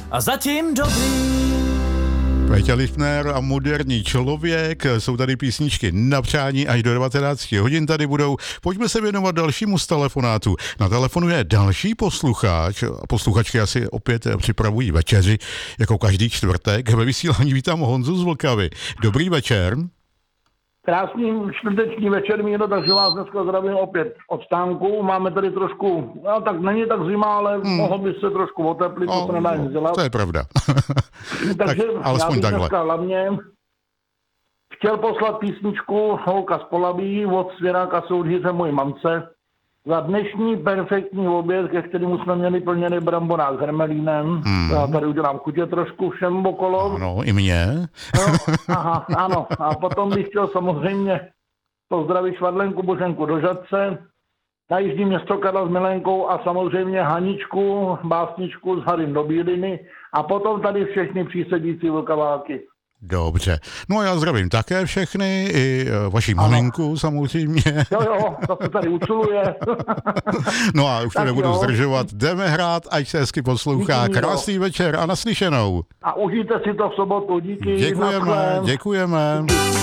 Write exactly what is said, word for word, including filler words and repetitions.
a zatím dobrý. Péťa Lichtner a moderní člověk, jsou tady písničky na přání až do devatenáct hodin tady budou. Pojďme se věnovat dalšímu z telefonátu. Na telefonu je další posluchač. Posluchačky asi opět připravují večeři, jako každý čtvrtek. Ve vysílání vítám Honzu z Vltavy. Dobrý večer. Krásný čtvrteční večer, Míro, takže vás dneska zdravím opět od stánku. Máme tady trošku, no tak není tak zima, ale hmm. mohlo by se trošku oteplit, no, to se nedá nic dělat. To je pravda. Takže tak, alespoň já bych takhle. dneska hlavně chtěl poslat písničku Holka z Polabí od Svěráka Soudhiře mojí mamce za dnešní perfektní oběd, ke kterému jsme měli plněný bramborák s hermelínem. Hmm. Já tady udělám chutě trošku všem okolo. Ano, i mě. No, aha, ano. A potom bych chtěl samozřejmě pozdravit Švadlenku Boženku do Žadce, na Jižní Město Karla s Milenkou a samozřejmě Haničku, básničku z Harym do Bíliny a potom tady všechny přísedící vlkaváky. Dobře. No a já zdravím také všechny, i vaši maminku samozřejmě. Jo, jo, to se tady uculuje. No a už to tak nebudu jo. zdržovat. Jdeme hrát, ať se hezky poslouchá. Díky, Krásný jo. večer a naslyšenou. A užijte si to v sobotu. Díky. Děkujeme, Naschle. děkujeme.